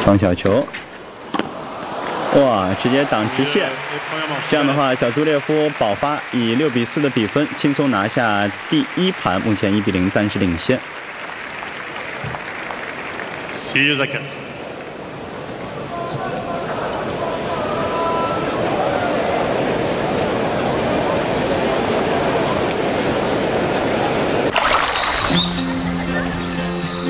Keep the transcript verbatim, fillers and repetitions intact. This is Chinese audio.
放小球，哇，直接挡直线。这样的话，小祖列夫爆发，以六比四的比分轻松拿下第一盘，目前一比零暂时领先。 See you again.